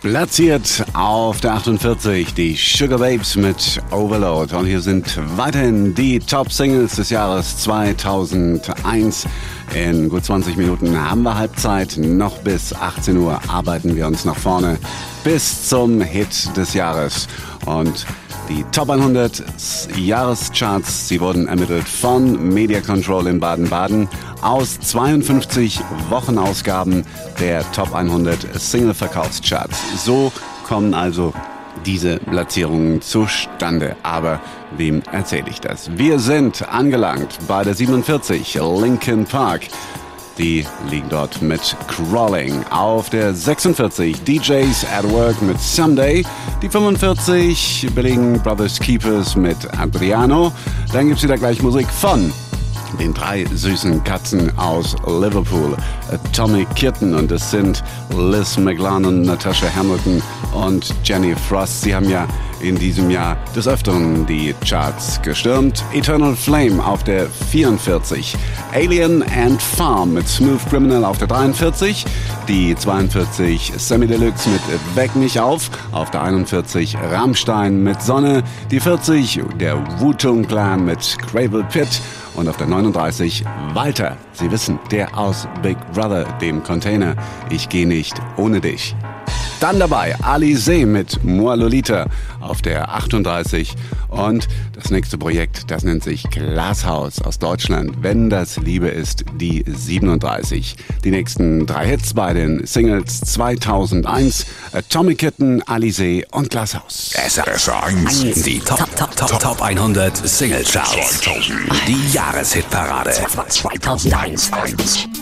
Platziert auf der 48 die Sugar Babes mit Overload. Und hier sind weiterhin die Top-Singles des Jahres 2001. In gut 20 Minuten haben wir Halbzeit. Noch bis 18 Uhr arbeiten wir uns nach vorne bis zum Hit des Jahres. Und die Top 100 Jahrescharts, sie wurden ermittelt von Media Control in Baden-Baden aus 52 Wochenausgaben der Top 100 Single-Verkaufscharts. So kommen also diese Platzierungen zustande. Aber wem erzähle ich das? Wir sind angelangt bei der 47, Linkin Park. Die liegen dort mit Crawling. Auf der 46 DJs at Work mit Someday. Die 45 belegen Brothers Keepers mit Adriano. Dann gibt's wieder gleich Musik von den 3 süßen Katzen aus Liverpool, Atomic Kitten, und es sind Liz McLaren, Natasha Hamilton und Jenny Frost. Sie haben ja in diesem Jahr des Öfteren die Charts gestürmt. Eternal Flame auf der 44, Alien and Farm mit Smooth Criminal auf der 43, die 42 Semi Deluxe mit Weck mich auf der 41 Rammstein mit Sonne, die 40 der Wu-Tang Clan mit Gravel Pit und auf der 39 Walter. Sie wissen, der aus Big Brother, dem Container. Ich geh nicht ohne dich. Dann dabei Alizé mit Moi Lolita auf der 38 und das nächste Projekt, das nennt sich Glashaus aus Deutschland. Wenn das Liebe ist, die 37. Die nächsten 3 Hits bei den Singles 2001, Atomic Kitten, Alizé und Glashaus. SR1, die Top 100 Single Charts. Die Jahreshitparade 2001.